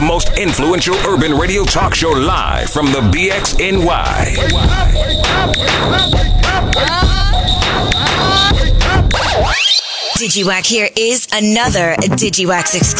most influential urban radio talk show live from the BXNY. DigiWack here is another DigiWax exclusive.